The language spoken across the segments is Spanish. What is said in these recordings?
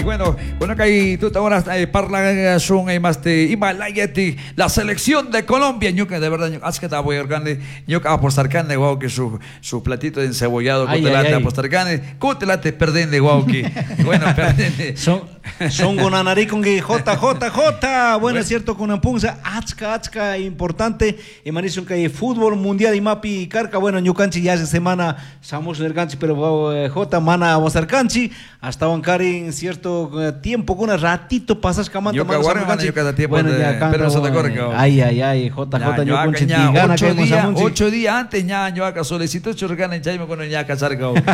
bueno, que hay tú ahora parla son más de Himalaya la selección de Colombia, yo que de verdad haz que te voy a organar, yo que apostar carne guau que su platito de encebollado con telate apostar carne, con telate perden de guau que bueno, perden. Son con anari con que JJJ, bueno, es cierto con ampunza achka importante, emanizan que hay fútbol mundial y mapi carca, bueno, ñucanchi ya hace semana estamos en el canchi, pero J mana vamos al canchi, hasta bancari en cierto tiempo con un ratito pasas camando yo cada tiempo bueno, ya pero eso te corre que ay JJ yo con chitigana que 8 días antes ya yo acá solicito churgana en chaime con ya casar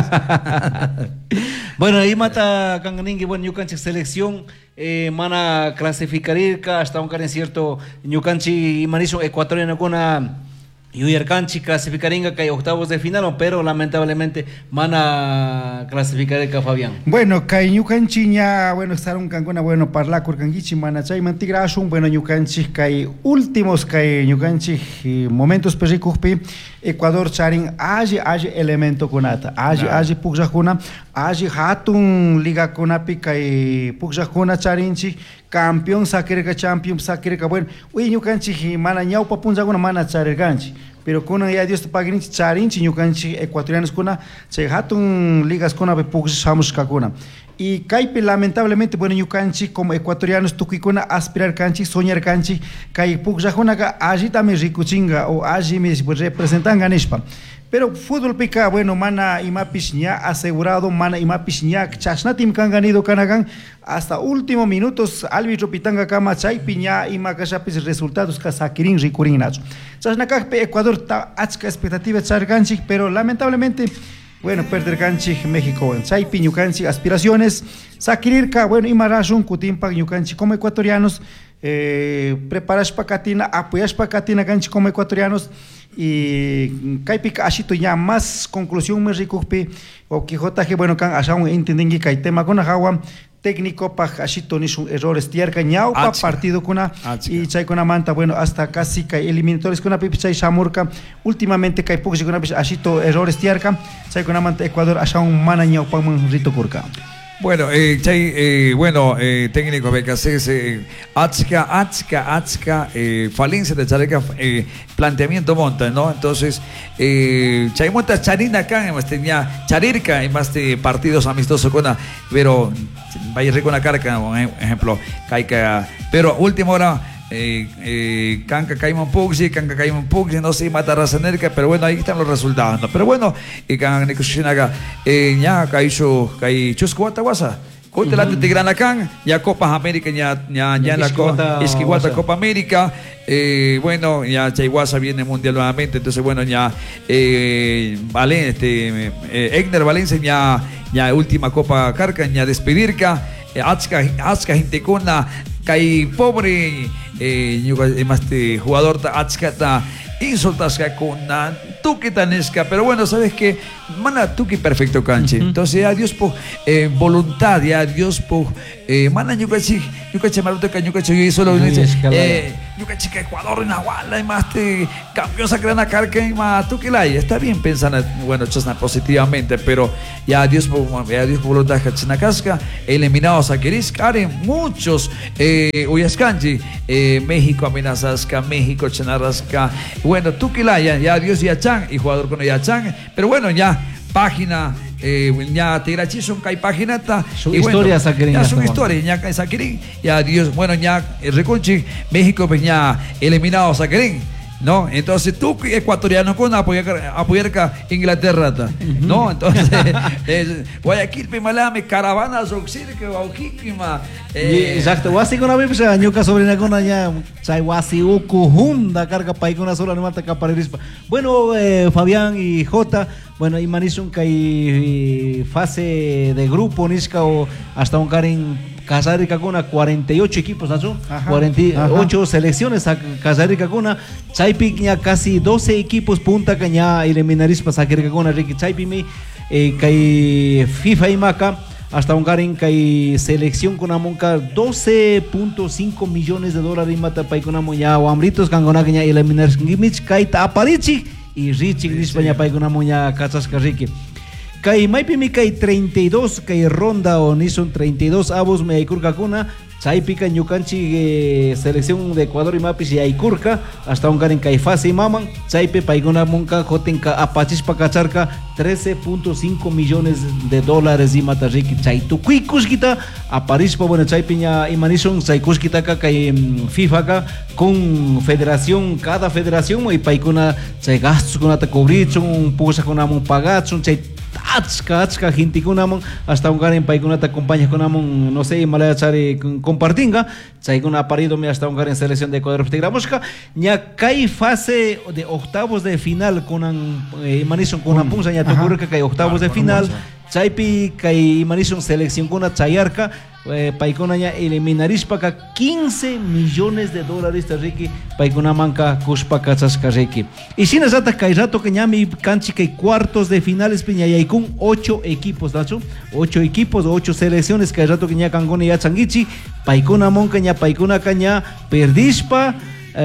bueno, ahí mata canganingi, bueno, ñucanchi selección mana clasificar hasta un en cierto ñucanchi y manizo ecuatoriano con una Yuyarcanchi clasificaringa que hay octavos de final, pero lamentablemente mana clasificar que Fabián. Bueno, que ñucanchi ya bueno estar un cangona bueno parla kurkangichi mana chay mantigrashun bueno ñucanchi que últimos que ñucanchi momentos pericuspi Ecuador charin age elemento kunata age pukjahuna age hatun liga kunapi que pukjahuna charinchi campeón sakirka champion sakirka bueno uy ñucanchi mana ñaupa punjaguna mana charirganchi pero kuna ya Dios te pagin charinchi ñucanchi ecuatorianos kuna chay hatun ligas kuna pukjahamos kakuna y caipe lamentablemente bueno ñucanchi como ecuatorianos tukikuna aspirar canchi soñar canchi kai pukjahuna ka allí también ricuchinga o allí me representan ganishpa pero fútbol pica bueno mana imapis ña asegurado mana imapis ña chasnatim kan ganido kanagan hasta último minutos árbitro pitanga kama chay piña ima kashapis resultados ka sakirin rikurin nacho chasnaka Ecuador ta achka expectativa charganchi pero lamentablemente bueno, perder canchi México, Chaypi, ñucanchi, aspiraciones, Sakirirka, bueno, Imarashun, Kutimpa, ñucanchi como ecuatorianos, preparas pacatina, apoyas pacatina canchi como ecuatorianos, y Kaipika Ashito ya más conclusión me ricupi, o Quijotaje, bueno, can ashaun entendingi kaitema con agua, técnico pa Ashito ni sus errores tierca ñau pa partido kuna y chay kuna manta bueno hasta casi que eliminatorios kuna pipi chay shamurka últimamente kai poco kuna pipi Ashito errores tierca chay kuna manta Ecuador asha un mana ñau pa mun rito kurka. Bueno, técnico BKC, Atzka, falencia de Chareca, planteamiento monta, ¿no? Entonces, Chay monta Charina acá, tenía Charirka, y más de partidos amistosos con pero vaya con la carga, por ejemplo, Kaika, pero última hora. Canca Caimon Pugsi, no sé, matar a Sanerca, pero bueno, ahí están los resultados, ¿no? Pero bueno, Can Nikushinaga, ya Kaishu, Chuscuata Guasa, Cotelate de Granacán, ya Copa América, ya en la Esquiguata Copa América, bueno, ya Chayguasa viene mundial nuevamente, entonces bueno, ya Egner Valencia, ya última Copa Carca, ya despedirca, Azca Jintecuna, Kai pobre jugador Atzkata insultasca con tuki tanesca, pero bueno, sabes que mana tuki perfecto canche, entonces a Dios por voluntad, ya Dios por mana yucachi maruta yucachi yo solo yucachi Ecuador en Aguala y más te campeón sacrana carca y más tuki la está bien pensando bueno chasna positivamente, pero ya Dios por voluntad cachinacasca eliminados a Keriscare muchos uyascanchi México amenazasca México chanarrasca bueno tuki la ya Dios ya chan y jugador con Yachan, pero bueno ya página ya Tirachi son hay página su historia Saquirín ya su historia ya Saquirín ya Dios bueno ya Reconchi México pues ya eliminado Saquirín no entonces tú ecuatoriano con apoyar Inglaterra no entonces Guayaquil Pimalame caravanas oxir que Bauquíquima exacto wasi con vez ñuca sobre con ya sai wasi hunda carga pai con una sola no mata caparispa bueno Fabián y J bueno y manizun que fase de grupo nisca o hasta un Karin Casarica Cuna 48 equipos, ¿no? 48 selecciones a Casarica Cuna, Chaipi ya casi 12 equipos punta caña eliminaris para Casarica Cuna, Ricky Chaipi mi que FIFA y Maca hasta un garin que selección con amonca 12.5 millones de dólares y mata para con amoña o ambritos cangona caña eliminaris Gimich Kaita Aparichi y Richie España para con amoña Cachasca Ricky. Kai Maipimi Kai 32, Kai Ronda o Nison 32 avos me Aikurkakuna. Chaypica ñukanchi selección de Ecuador y Mapis y Aikurka hasta un en Caifás y Maman Chaype Paigona Monca Jotenka Apachispa Cacharca 13.5 millones de dólares y Matariki Chaytukuikuskita Aparispa bueno Chaypiña y Manison Chaykuskita Kay FIFA con federación cada federación y Paigona Chaygastos con Atacobrichon Pusa con Amon Pagachon Chay achka gente kunamon hasta un garen paikuna te acompaña kunamon no sé malaya chari compartinga chaikuna parido me hasta un garen selección de Ecuador ptigramoshka nya kai fase de octavos de final con Manison con punza nya tocurre que kai octavos de final chaipi kai Manison selección con chayarca paikuna nya eliminarispa 15 millones de dólares tariki paikuna manca kuspa kachasca reki y sin esata kai rato que ñami canchi que cuartos de finales piña y con 8 equipos dacho 8 equipos 8 selecciones que rato que ña kangone ya changichi paikuna monca ña paikuna caña perdispa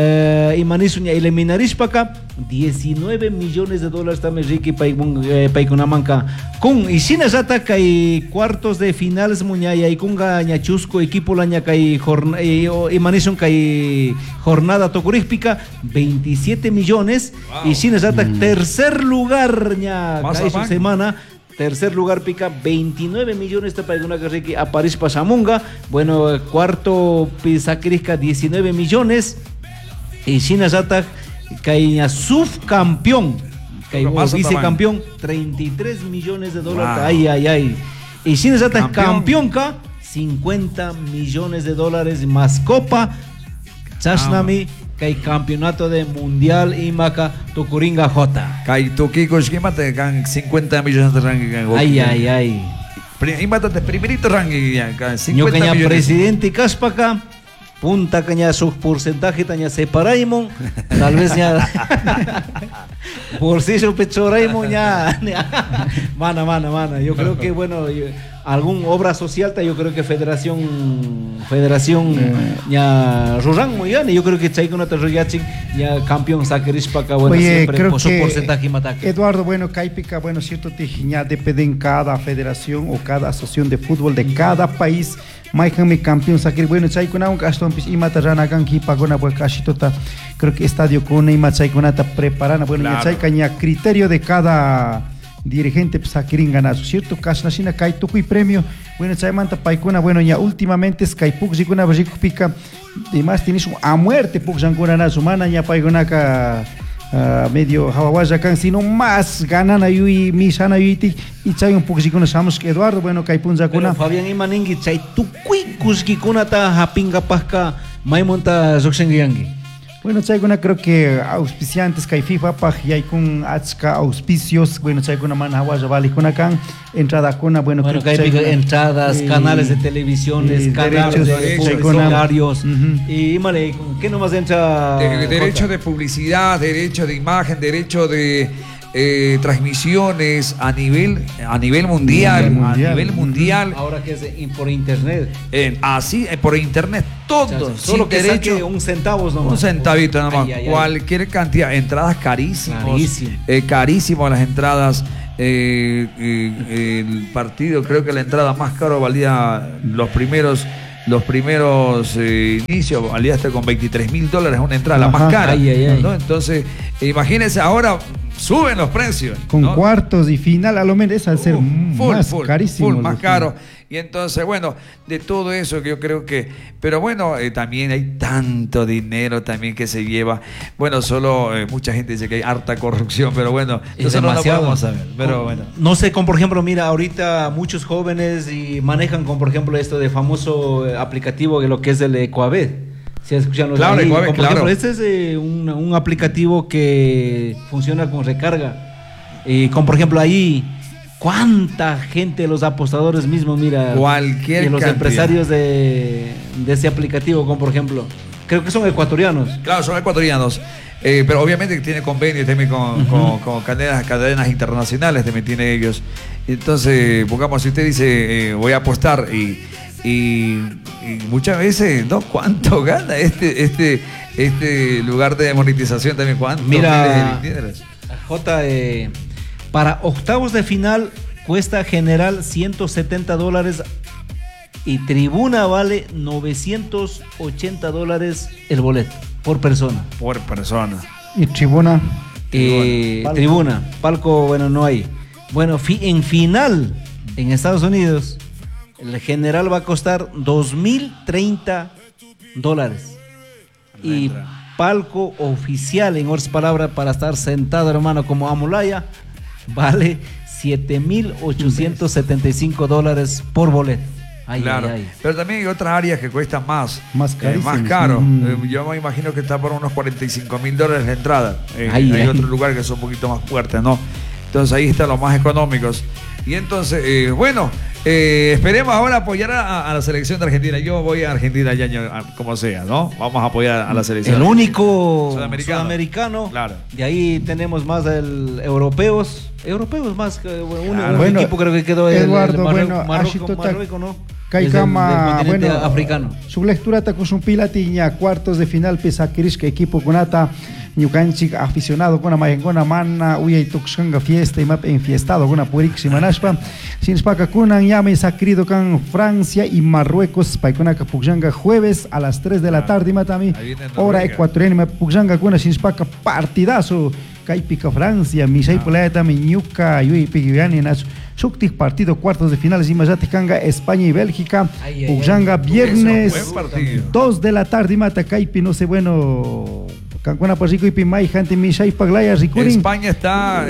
y Manison ña eliminarispa 19 millones de dólares también riki paikuna manca con y sin esata kai cuartos de finales muña y con ña chusco equipo la ña kai y Manison kai jornada tocuríspica 27 millones wow. Y sin esata tercer lugar ña kai su semana tercer lugar pica 29 millones de paiguna que a París Pasamunga bueno cuarto pisacrisca 19 millones y sin esata kai subcampeón kai vicecampeón 33 millones de dólares wow. Ay y sin esata campeón 50 millones de dólares más copa chasnami kai campeonato de mundial y maca tucuringa J kai tukiko esquema te gan 50 millones de ranking ay imate primerito ranking ya 50 millones presidente Caspaka punta caña su porcentaje taña separaimon tal vez ya por si su pechoraimon ya mana yo creo que bueno algún obra social yo creo que federación ya Roran muy bien yo creo que Chaiko no te royachin ya campeón saquerispa bueno oye, siempre creo por su que porcentaje mataca Eduardo bueno Caipica bueno cierto tijiña depende en cada federación o cada asociación de fútbol de cada país mi campeón sakir bueno Chaiko na un caston pis imata rana kan ki pagona pues cachitota creo que estadio con ima Chaiko na ta preparana bueno claro. Ya Chaika ña criterio de cada dirigente sakirin ganazo cierto kasnashina kai tukui premio bueno chaimanta paikuna bueno ya últimamente sky puk zikuna bajik pica de más tienes a muerte puk zankuna na sumana ya paikuna ka medio hawawaja kan sino más ganan ayui misana yuiti y chay un puk zikuna samos que Eduardo bueno kai punza kuna Fabián Imaningi chay tukui kuskikuna ta hapinga paska maimonta zoksengiangi. Bueno, Chaikuna creo que auspiciantes que hay FIFA y hay con Achka auspicios, bueno, Chaikuna Manhawa vale con acá, entrada con bueno que hay entradas, canales de televisiones, canales de publicitarios y male, ¿qué nomás entra? Derecho de publicidad, derecho de imagen, derecho de transmisiones a nivel mundial. Ahora que es por internet. Así, por internet, todo. Solo que derecho un centavo nomás. Un centavito nomás. Cualquier cantidad. Entradas carísimas las entradas. El partido, creo que la entrada más cara valía los primeros inicios, valía hasta con $23,000 una entrada, la más cara. ¿no? Entonces, imagínense ahora. Suben los precios. Con ¿no? cuartos y final, a lo menos al ser más carísimo. Más caro. Y entonces, bueno, de todo eso que yo creo que... Pero bueno, también hay tanto dinero también que se lleva. Bueno, solo mucha gente dice que hay harta corrupción, pero bueno, eso no lo podemos saber. Pero bueno. No sé, como por ejemplo, mira, ahorita muchos jóvenes y manejan como por ejemplo esto de famoso aplicativo de lo que es el Ecuabet. Si escuchan los claro, ahí, por ejemplo, este es un aplicativo que funciona con recarga. Como por ejemplo ahí, cuánta gente, los apostadores mismos, mira, cualquier y los cantidad. Empresarios de ese aplicativo, como por ejemplo, creo que son ecuatorianos. Claro, son ecuatorianos. Pero obviamente tiene convenios también con cadenas internacionales, también tiene ellos. Entonces, pongamos, si usted dice, voy a apostar y muchas veces, ¿no? ¿Cuánto gana este lugar de monetización también? ¿Cuánto? Mira, J, para octavos de final cuesta general $170 y tribuna vale $980 el boleto por persona. Por persona. Y tribuna. Tribuna, palco, bueno, no hay. Bueno, en final, en Estados Unidos, el general va a costar $2,030. Y palco oficial, en otras palabras, para estar sentado, hermano, como Amulaya, vale $7,875 por boleto. Ay, claro, ay, ay. Pero también hay otras áreas que cuestan más Más caro. Mm. Yo me imagino que está por unos $45,000 la entrada. Ay, hay ay. otro lugar que son un poquito más fuertes, ¿no? Entonces ahí están los más económicos. Y entonces, esperemos ahora apoyar a la selección de Argentina. Yo voy a Argentina ya, como sea, ¿no? Vamos a apoyar a la selección. El único Sudamericano. Claro. De ahí tenemos más europeos más que un Bueno, equipo creo que quedó Eduardo, Marruecos, ¿no? Kaikama, Del continente bueno, africano. Su lectura ta kusumpila tiña cuartos de final pesa kirishka equipo kunata ñukanchik aficionado kuna mayengona mana uyay tukushkanga fiesta y map enfiestado kuna purik simanashpa sinspaka kunan llame sacrido kan Francia y Marruecos paikunaka pukjanga jueves a las 3 de la tarde matami hora ecuatoriana pukjanga kuna sinspaka partidazo Kaipika Francia mishay puleta miñuka yui pigiani nas Shuktik partido cuartos de finales y Mayatikanga España y Bélgica Pujanga viernes 2 de la tarde mata Caipi no sé bueno Cancuna Pasico y Pimay gente Mishay Paglaya Ricurin. España está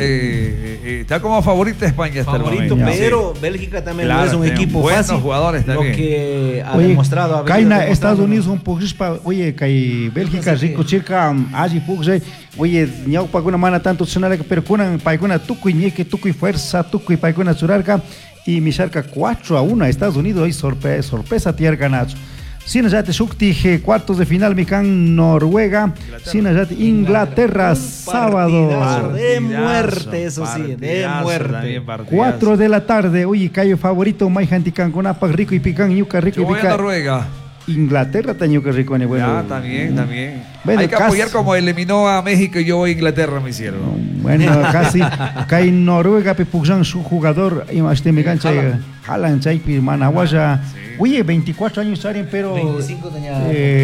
como favorita España hasta favorito, el momento. pero Sí. Bélgica también Claro, no es un equipo buenos fácil. jugadores también. Lo que ha Oye, demostrado Kaina Estados Unidos un poco oye Kai Bélgica rico circa allí pugse oye ñau paguna mana tanto sonala pero kuna paiguna tukuy ñeque tukuy fuerza tukuy paiguna surarca y Misharca 4-1 a Estados Unidos y sorpresa tierra ganado. Sinajate Shukti cuartos de final Mikan Noruega, Sinajate Inglaterra sábado de muerte, eso sí, de muerte. 4 de la tarde, oye, Cayo favorito, Maijantican con Apac rico y pican, Yuca rico y Yo voy a pican. Noruega. Inglaterra tañuca rico bueno. Ya, también. Bueno, hay que apoyar como eliminó a México y yo voy a Inglaterra, me hicieron. Bueno, casi Kai Noruega Pepugjan su jugador y más te me cancha Haaland Chaipi Manahuaya. Oye, 24 años Saren, pero 25 tenía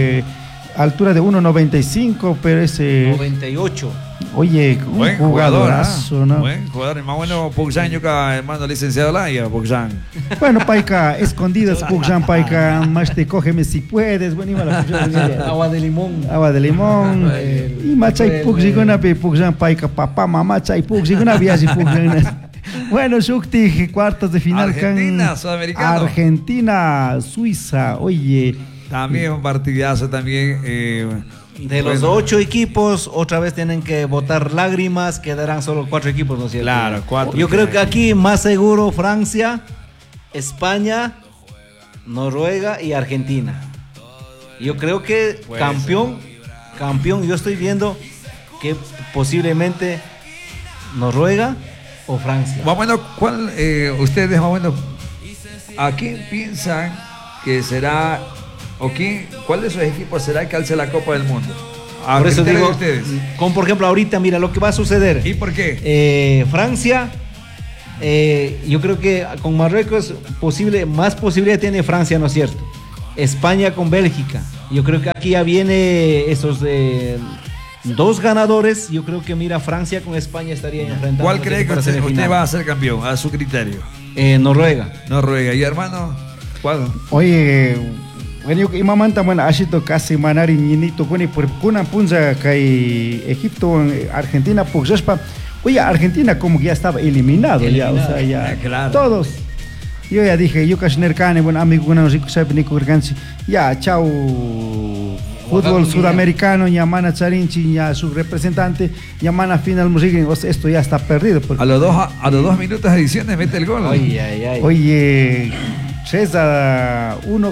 altura de 1.95, pero ese 98. oye, un Buen jugadorazo, ¿no? Buen jugador, el más bueno Pugjan, yo acá, hermano licenciado Laya, Pugjan. Bueno, Paika, escondidas Pugjan, Paika, más te cógeme si puedes, bueno, iba la Agua de limón. agua de limón, y machay Pugzigona, Pugjan, Paika, papá, mamá, chay Pugzigona, viaje Pugjan. Bueno, Shukti, cuartos de final. Argentina, Sudamericano. Argentina, Suiza, oye. También un partidazo también. De los 8 equipos, otra vez tienen que botar lágrimas, quedarán solo 4 equipos, ¿no es cierto? Claro, 4. Yo creo que aquí más seguro Francia, España, Noruega y Argentina. Yo creo que campeón, yo estoy viendo que posiblemente Noruega o Francia. Más o menos, ustedes más o menos, ¿a quién piensan que será, cuál de esos equipos será el que alce la Copa del Mundo? Por eso digo, ustedes. como por ejemplo ahorita, mira lo que va a suceder. ¿Y por qué? Francia, yo creo que con Marruecos más posibilidad tiene Francia, ¿no es cierto? España con Bélgica. Yo creo que aquí ya viene esos 2 ganadores. Yo creo que mira, Francia con España estaría enfrentando. ¿Cuál cree que usted va a ser campeón, a su criterio? Noruega. ¿Y hermano? ¿Cuál? Oye, bueno, yo mamanta bueno, ashito casi manari ñinito kuni por kuna punza kai Egipto, Argentina, Puxaspa. Oye, Argentina como que ya estaba eliminado. Ya, o sea, ya claro. Todos. Yo ya dije, yo Kashnerkane, bueno, amigo, bueno, rico sabe Nico ya, chao. Fútbol sudamericano, Yamana Charinchi, ya su representante, Yamana final music, esto ya está perdido. A los 2 minutos de edición mete el gol. Oye, 3-1,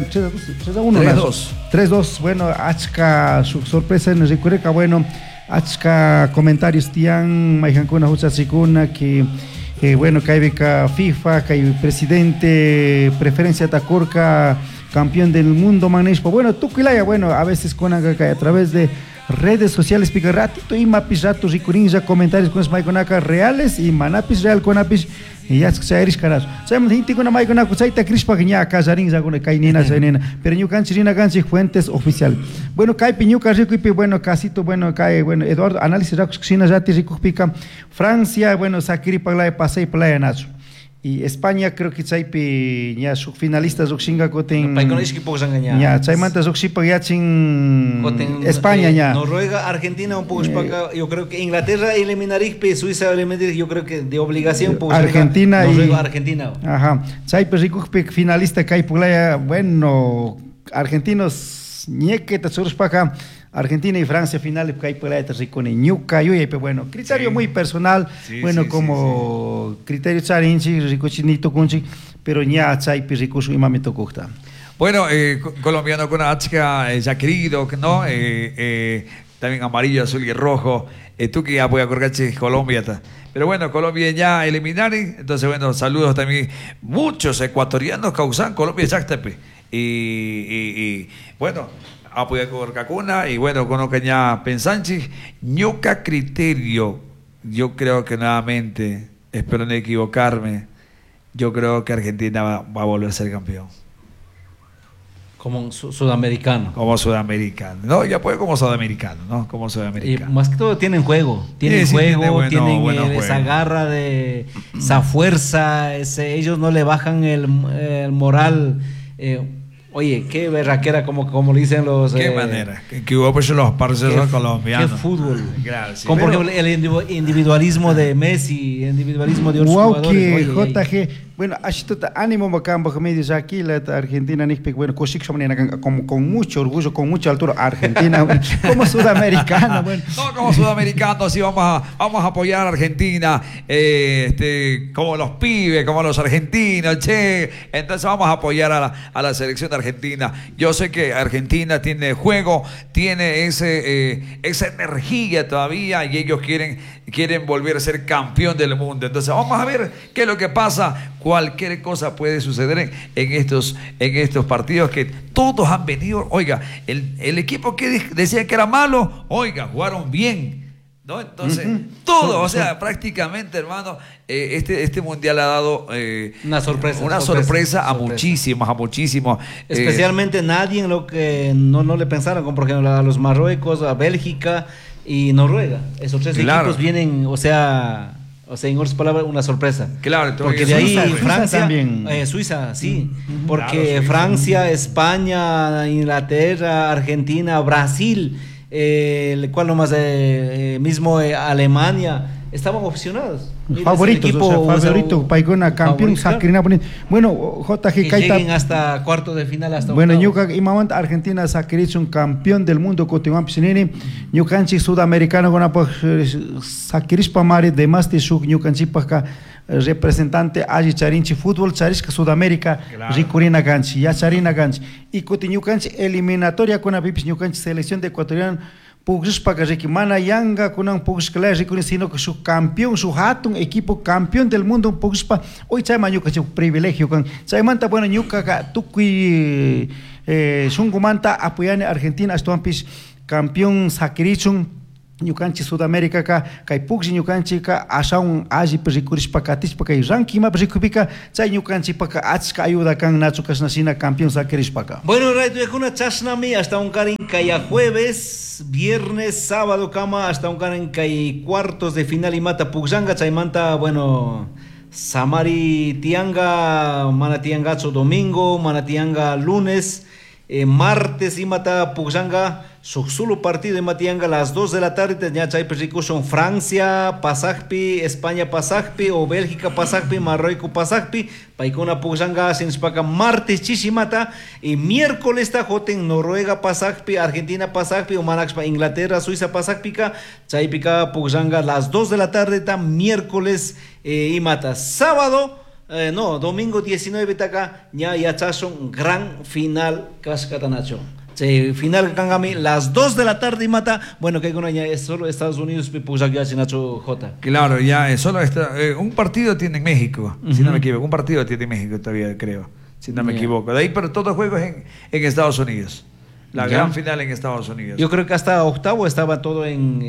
3-1. 3-2, bueno, Achka, su sorpresa en el bueno, Achka comentarios tian, Maijancuna, Huchachicuna, que bueno, que hay FIFA, que hay presidente, preferencia Tacorca, campeón del mundo, Manishpa. Bueno, Tuquilaya, bueno, a veces con a través de redes sociales pica ratito y mapis rato ricurinja comentarios con maiconaca reales y manapis real con apis y ya se eres carazo. Sabemos gente con maiconaca saita crispa que ya casarin za con cainina zainena, pero ñu canchirina canchi fuentes oficial. Bueno, kai piñu rico y bueno, casito bueno, kai bueno, Eduardo análisis racos cocina jati rico pica. Francia, bueno, sakiri pagla pasei playa nacho. Y España creo que chaypi ya su finalistas oxinga coten ya chaymanta oxipa ya chin España ya Noruega, Argentina un poco yo creo que Inglaterra eliminaría Suiza eliminaría yo creo que de obligación Argentina Noruega, Argentina. Ajá. Chaypi rico finalista kai playa bueno argentinos ñeque tachuros para Argentina y Francia final que hay por ahí con ñuca yo bueno criterio muy personal bueno como criterio charinchi rico chinito kunchi pero ña chay rico su imami tokuta. Bueno, colombiano con Achka ya querido, ¿no? También amarillo, azul y rojo. Tú que ya voy a correr Colombia. Pero bueno, Colombia ya eliminaron. Entonces, bueno, saludos también. Muchos ecuatorianos causan Colombia Exactape. Y bueno, apoya con Cacuna y bueno, con Ocaña Pensanchi, ñuca criterio. Yo creo que nuevamente, espero no equivocarme, yo creo que Argentina va a volver a ser campeón. Como sudamericano. Como sudamericano. No, ya puede como sudamericano, ¿no? Como sudamericano. Y más que todo tienen juego. Tienen juego, tienen esa garra de esa fuerza, ellos no le bajan el moral. Oye, qué berraquera, como le dicen los... Qué manera, que hubo pues los parceros colombianos. Qué fútbol. Claro, sí. Como por ejemplo el individualismo de Messi, el individualismo de otros jugadores. JG, bueno, ánimo macambo que me dice aquí la Argentina, bueno, con mucho orgullo, con mucha altura, Argentina, bueno, como sudamericana, bueno. No, como sudamericanos, sí, vamos a apoyar a Argentina, como los pibes, como los argentinos, che, entonces vamos a apoyar a la selección de Argentina. Yo sé que Argentina tiene juego, tiene esa energía todavía y ellos quieren volver a ser campeón del mundo. Entonces vamos a ver qué es lo que pasa. Cualquier cosa puede suceder en estos partidos que todos han venido. Oiga, el equipo que decía que era malo, oiga, jugaron bien, ¿no? Entonces, todo, o sea, prácticamente, hermano, este mundial ha dado una sorpresa a muchísimos. Especialmente nadie en lo que no le pensaron, como por ejemplo a los Marruecos, a Bélgica y Noruega. Esos tres equipos vienen, o sea, en otras palabras, una sorpresa. Claro, porque de ahí Suiza, Francia, también. Suiza, sí. Porque claro, Francia, España, Inglaterra, Argentina, Brasil, ¿cuál nomás? Mismo Alemania. Estaban opcionados. Favorito, Paigona, campeón, Sacrina. Bueno, JG Kaita. Lleguen hasta cuarto de final, hasta bueno, Ñuca, Imamant, Argentina, Sacrina, un campeón del mundo, Cotimán Pisinini, Ñucanchi, sudamericano, con Sacrina, Mare, de más de su Ñucanchi, representante, Aji Charinchi, fútbol, Charisca, Sudamérica, Ricurina Ganchi, ya Charina Ganchi. Y Cotiñucanchi, eliminatoria con Apipis, Ñucanchi, selección de ecuatoriano. Pugis para que mana yanga con un pugis claro sino que su campeón su hatun equipo campeón del mundo un pugis pa hoy chama yuca su privilegio con chaimanta bueno yuca tukui sungumanta apoyan Argentina hasta ampis campeón sakirichun Ñucanchi Sudamérica kai pugsi Ñucanchi ka asaun aji perikuris pakatis pakai ranking ma perikupika chay Ñucanchi paka atska ayuda kan nachukas nasina campeón sakiris paka. Bueno, radio kuna chasnami hasta un karin kaya jueves, viernes, sábado kama hasta un karin kai cuartos de final y mata pugsanga chaymanta bueno Samari Tianga, Manatiangazo domingo, Manatianga lunes, martes y mata pugsanga su solo partido en Matianga a las 2 de la tarde. Ya hay son Francia, Pasajpi, España, Pasajpi, o Bélgica, Pasajpi, Marruecos, Pasajpi, Paikona, Puxanga, Sinspaka, martes, Chichimata, y miércoles está Joten, Noruega, Pasajpi, Argentina, Pasajpi, o Manaxpa, Inglaterra, Suiza, Pasajpica, Chaipika, Puxanga, a las 2 de la tarde está miércoles y mata. Sábado, domingo 19 taca, ya son gran final, Cascatanacho. Final Kangami, las 2 de la tarde y mata. Bueno, que con ella es solo Estados Unidos, pues aquí hace Nacho J. Claro, ya es solo un partido tiene en México, si no me equivoco. Un partido tiene en México todavía, creo, si no me equivoco. De ahí, pero todos juegos en Estados Unidos. La Ya. gran final en Estados Unidos. Yo creo que hasta octavo estaba todo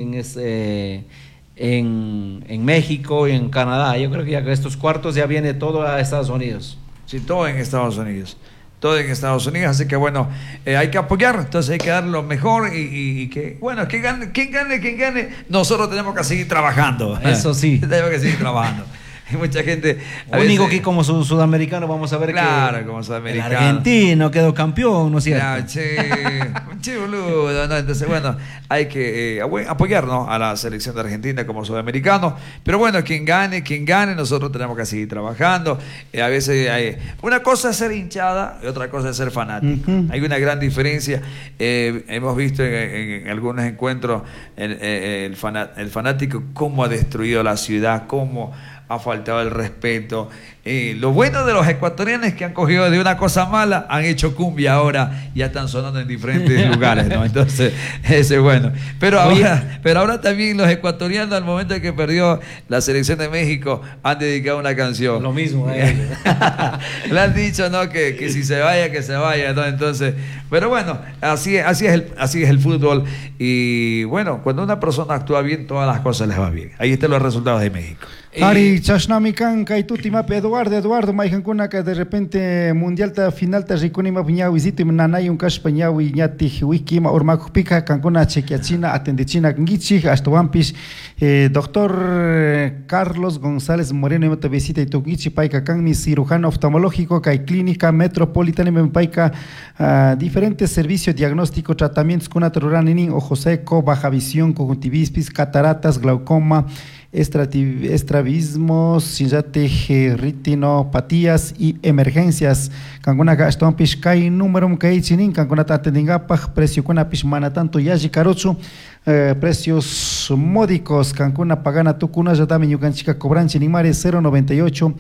en México y en Canadá. Yo creo que ya estos cuartos ya viene todo a Estados Unidos. Sí, todo en Estados Unidos. Todo en Estados Unidos, así que bueno, hay que apoyar, entonces hay que dar lo mejor y que, bueno, quien gane, nosotros tenemos que seguir trabajando. Eso sí. Tenemos que seguir trabajando. Hay mucha gente. Único que como sudamericano vamos a ver claro, que como el sudamericano. argentino quedó campeón, ¿no es cierto? Ya, che, boludo, ¿no? Entonces, bueno, hay que apoyar, ¿no?, a la selección de Argentina como sudamericano. Pero bueno, quien gane, nosotros tenemos que seguir trabajando. A veces una cosa es ser hinchada y otra cosa es ser fanático. Hay una gran diferencia. Hemos visto en algunos encuentros el fanático cómo ha destruido la ciudad, cómo ha faltado el respeto. Lo bueno de los ecuatorianos es que han cogido de una cosa mala, han hecho cumbia ahora, ya están sonando en diferentes lugares, ¿no? Entonces, ese es bueno. Pero ahora también los ecuatorianos, al momento de que perdió la selección de México, han dedicado una canción. Lo mismo. Le han dicho, ¿no?, que si se vaya, que se vaya, ¿no? Entonces, pero bueno, así es el fútbol. Y bueno, cuando una persona actúa bien, todas las cosas les va bien. Ahí están los resultados de México. Ari chashnamikan kay tutimap Eduardo maijankuna que de repente mundial ta final ta rikunima piña visito nanay un cash piña ñati wikima urmakupika kankuna chequiachina atendechina ngichi hasta wampis doctor Carlos González Moreno mata visita y toquichi paika kan mi cirujano oftalmológico kay clínica metropolitana me paika diferentes servicios diagnóstico tratamientos con atruranin ojo seco baja visión conjuntivitis cataratas glaucoma estrabismos, sinjate, retinopatías y emergencias. Kanguna gaston pishkai número kai chinin kanguna tatendingapaj precio kuna pishmana tanto yaji karochu precios módicos Cancuna pagana tukuna yatami yukanchika cobran chinimare 098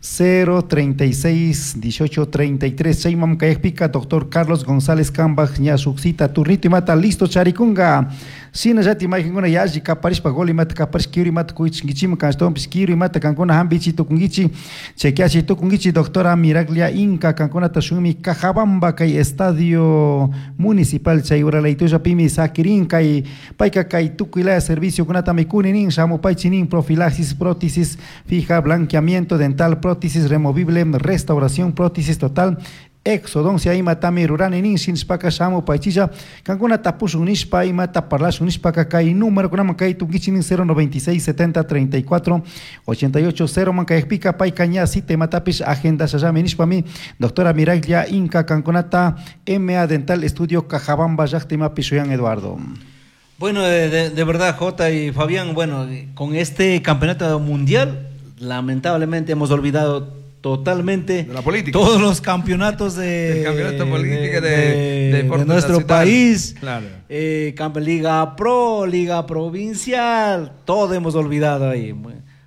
036 1833 Chaimam Kaekpika doctor Carlos González Cambaj ña suxita turrito y mata listo charikunga Sina yati maikinguna yaji kaparish pagoli mata kaparish kiri mata kuich ngichim kastom piskiri mata kankuna hambichi tukungichi chekiachi tukungichi doctora Miraglia Inca kankuna tashumi Cajabamba kai estadio municipal chayura leituja pimi sakirin kai paika kai tukuila servicio kunata mikuninin shamu paichinin profilaxis prótesis fija blanqueamiento dental prótesis removible restauración prótesis total exodoncia ima tami ruranin sinspaka shamu paichilla kankuna tapus unispa ima taparlas unispaka kai número kunama kai tukichinin 096 70 34 88 0 manka explica paika ña site matapis agenda shayami nispami doctora Miraglia Inca kankunata MA Dental Estudio Cajabamba Yachtima Pisoyan Eduardo. Bueno, de verdad, Jota y Fabián, bueno, con este campeonato mundial, lamentablemente hemos olvidado totalmente de la política. Todos los campeonatos del campeonato político de nuestro nacional. país, claro. Liga Pro, Liga Provincial, todo hemos olvidado ahí.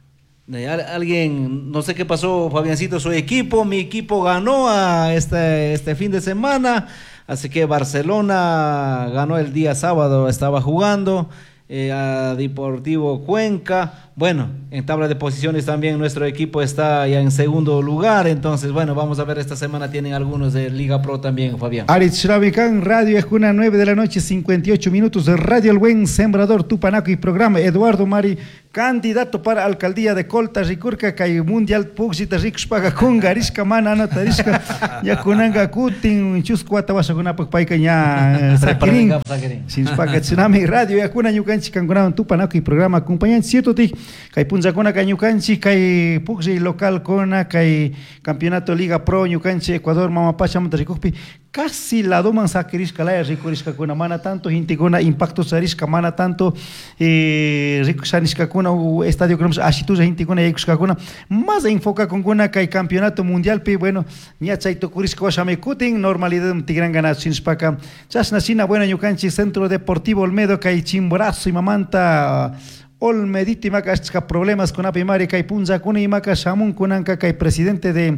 Alguien, no sé qué pasó, Fabiancito, su equipo, mi equipo ganó a este fin de semana. Así que Barcelona ganó el día sábado, estaba jugando a Deportivo Cuenca. Bueno, en tabla de posiciones también nuestro equipo está ya en segundo lugar. Entonces, bueno, vamos a ver, esta semana tienen algunos de Liga Pro también, Fabián. Aritz Shravikan, Radio Escuna, 9 de la noche, 58 minutos de Radio El Buen Sembrador Tupanaco y programa Eduardo Mari, candidato para alcaldía de Colta, Ricurca, Kay Mundial, Puxita, Rixpaga, Kungarishka, Manana, Tarishka, Yakunanga, Kutin, Chuscuata, Wasaguna, Paika, Ya, Sakirin, Sinspaka, Tsunami, Radio Yakuna, Yukanchi, Kangunan, Tupanaco y programa acompañante, cierto, Kay Punzakuna, Kay Yukanchi, Kay Puxi local, Kona, Kay Campeonato Liga Pro, Yukanchi, Ecuador, Mamapacha, Montaricuspi, casi la doman sakirishka la rikurishka kuna mana tanto hintikuna impacto sarishka mana tanto rikushanishka kuna estadio cromos ashituja hintikuna yekushka kuna más enfoca con kuna kai campeonato mundial pe bueno nya chaito kurishka washame kutin normalidad tigran ganas sinspaka chasna sina bueno yukanchi Centro Deportivo Olmedo kai Chimborazo y Mamanta Olmediti maka problemas con apimari kai punza kuna y maka shamun kunanka kai presidente de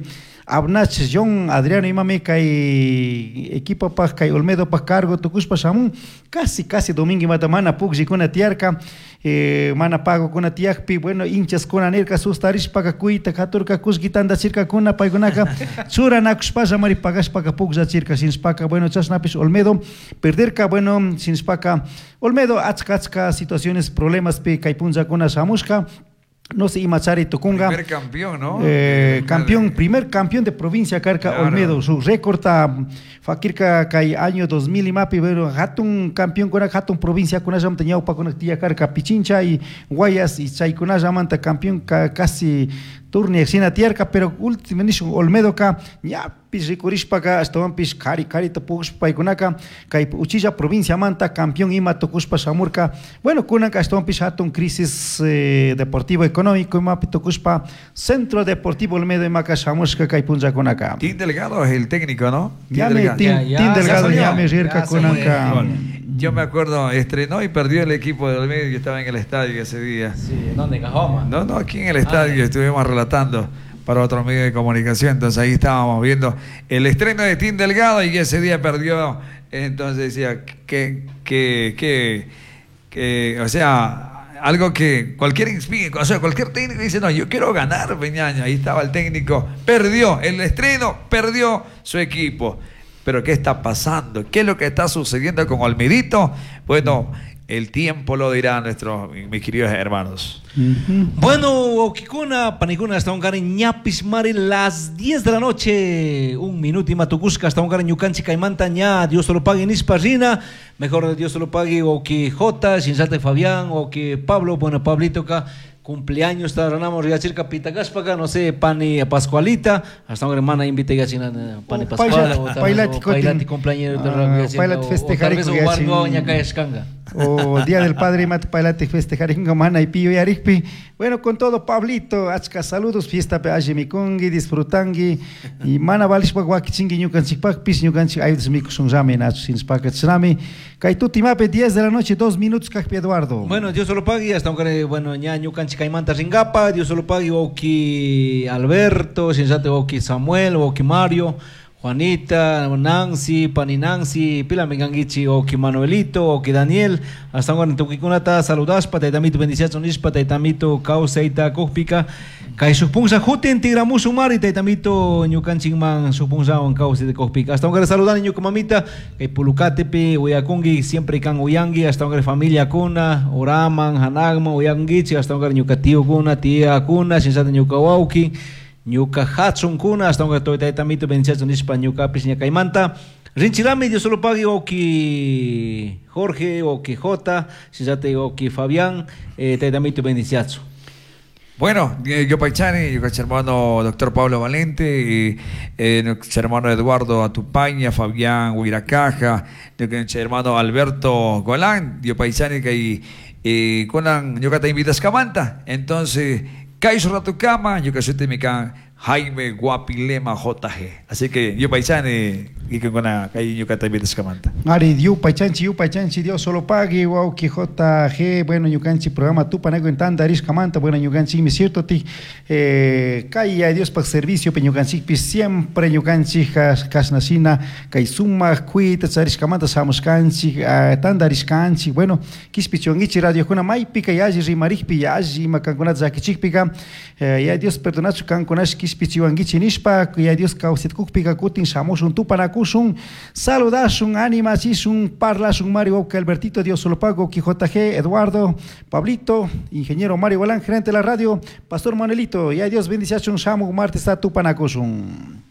Abnach John Adriano Imame kay equipo pa kay Olmedo pa cargo tukuspa samun casi domingo matamana pugji kuna tiarka mana pago kuna tiakpi bueno hinchas kuna nerka sustarish paga kuita katurka kusgitanda circa kuna paigunaka sura nakuspasa mari pagas paga pugza circa sin spaka bueno chasnapis Olmedo perderka bueno sin spaka Olmedo achka situaciones problemas pe kay punza kuna samuska. No sé, Imachari Tokunga. Primer campeón, ¿no? Primer campeón de provincia, Carca Claro. Olmedo. Su récord Fakirka Kai año 2000 y mapi, pero Hatun campeón con Hatun provincia con Ajam tenía upa con tía Carca Pichincha y Guayas y Chay con Ajamanta campeón casi turni exina tierca, pero últimamente Olmedo ka ya pis rikurishpa ka estaban pis kari tapuks paikunaka kai uchilla provincia manta campeón ima tokuspa samurka bueno kunaka estaban pis hatun crisis deportivo económico ima tokuspa centro deportivo Olmedo ima ka samuska kai punja kunaka Tim Delgado es el técnico, ¿no? ya me Delgado. Tim Delgado salió. ya me rirka Ya se kunaka Yo me acuerdo, estrenó y perdió el equipo de Olmedo y estaba en el estadio ese día. Sí, ¿dónde? Cajoma. No, aquí en el estadio estuvimos relatando para otro medio de comunicación, entonces ahí estábamos viendo el estreno de Tim Delgado y ese día perdió, entonces decía o sea, algo que cualquier técnico dice, no, yo quiero ganar, Peñaño, ahí estaba el técnico, perdió el estreno, perdió su equipo. Pero ¿qué está pasando? ¿Qué es lo que está sucediendo con Olmedito? Bueno, el tiempo lo dirá mis queridos hermanos. Bueno, Okikuna, Panicuna, hasta un cariño ñapis mari las 10 de la noche. Un minuto y Matucusca, hasta un cariño Yucanchi Caimanta ña, Dios te lo pague en Isparrina. Mejor de Dios te lo pague o que J, Sinsate Fabián, o que Pablo, bueno, Pablito acá. Cumpleaños, estaránamos ya cerca Pitagáspaga, no sé, Pani Pascualita, hasta una hermana invita ya sin Pani Pascual, o Pailati cumpleaños de Pailati festejar o Bargo, Ñaca Escanga. O Día del Padre Mat Pailati festejar en Gamana y Pío y Arikpi. Bueno, con todo, Pablito, achka saludos, fiesta pe Ajemikongi, disfrutangi, y mana valishpa guakichingi ñukan chikpak, pis ñukan chik ayudas mikus un rame nacho sin spaka tsunami. Kaituti mape 10 de la noche, 2 minutos, Cajpi Eduardo. Bueno, Dios se lo pague, hasta un bueno, ña ñukan chikaimanta ringapa, Dios se lo pague, Oki Alberto, Sinsate Oki Samuel, Oki Mario, Juanita, Nancy, Pani Nancy, Pila Mengangichi, Oki Manuelito, Oki Daniel, hasta un Tukikunata, saludaspa, Taitamito bendición nispa, Taitamito Causeita Kukpika, Kai Supunza Juten, Tigramusu Mari, Taitamito Ñukanchingman, Supunza, un Cause de Kukpika, hasta un saludar en Ñukamamita, Kai Pulucatepe, Uyakungi, siempre Kan Uyangi, hasta un familia Kuna, Oraman, Hanagma, Uyangichi, hasta un Ñukatío Kuna, Tía Kuna, Sinsate Ñukawauki, Ñuka Hatsun Kuna, hasta un gato de Tamito, Benziazo Nispa, Ñuka Pisña Caimanta, Rinchirame, Dios solo pague, Oki Jorge, Oki J, Sinsate Oki Fabián, Taitamito Benziazo. Bueno, yo Paichani, yo hermano doctor Pablo Valente, nuestro hermano Eduardo Atupaña, Fabián Huiracaja, nuestro hermano Alberto Golán, yo Paichani que conan yo te invitas Camanta, entonces Kaiso Ratucama, yo que soy Temican Jaime Guapilema JG, así que yo Paichani y que con la yo que te invitas Camanta. Ari, yu pachanchi, Dios solo pague, wow, que JG, bueno, yucanchi programa tu panego en tanda, aris camanta, bueno, yucanchi, me cierto ti, calla Dios para servicio, pe yucanchi, siempre yucanchi, casnacina, kai suma, cuita, aris camanta, samos canchi, tanda aris canchi, bueno, kispichongichi radio kuna mai pica yaji rimarikpi yaji makankunat zakichikpika, ya Dios perdonachu kankunash kispichiwangichi nishpa, ya Dios kausit kukpika kutin samos un tu panaku un saludas, un ánimas, un parlas, un Mario Albertito, Dios solo pago, JG, Eduardo, Pablito, ingeniero Mario Galán, gerente de la radio, Pastor Manuelito, y a Dios bendice un Samu Martes a tu panacosun.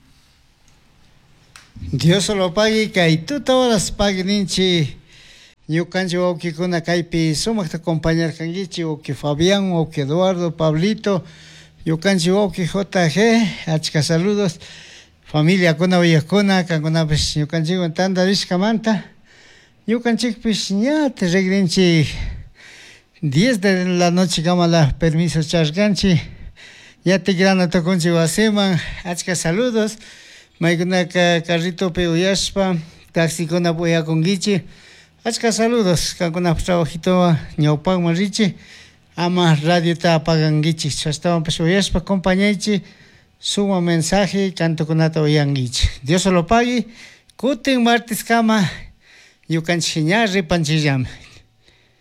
Dios solo pague, que tú todas pague ninchi. Yo cancho o que con la caipi somos te acompañar cangichi o que Fabián o que Eduardo, Pablito, yo cancho o que JG, achka saludos. Familia kuna uyakuna kankuna pues ñukanchik tanda riskamanta ñukanchik pues ña te regrinchi 10 de la noche kamala permiso chashkanchi ya te grana tokunchi waseman achka saludos maykunaka carritope uyashpa taxi kuna uyakunkichi achka saludos kankuna trabajito ñawpakman richi ama radio ta apagankichik chashtawan pues uyashpa compañaychi suma mensaje canto kunata oyanguich. Dios lo pague. Kutin martes kama yukanchik ña ripanchillam.